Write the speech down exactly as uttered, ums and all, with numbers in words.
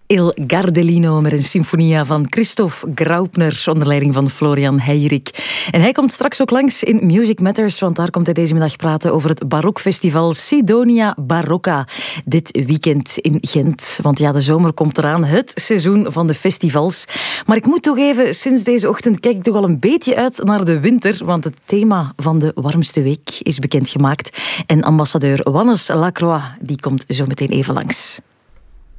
Il Gardelino met een symfonia van Christoph Graupner onder leiding van Florian Heijerik. En hij komt straks ook langs in Music Matters, want daar komt hij deze middag praten over het barokfestival Sidonia Barocca dit weekend in Gent. Want ja, de zomer komt eraan, het seizoen van de festivals. Maar ik moet toegeven, sinds deze ochtend kijk ik toch al een beetje uit naar de winter, want het thema van de warmste week is bekendgemaakt. En ambassadeur Wannes Lacroix, die komt zo meteen even langs.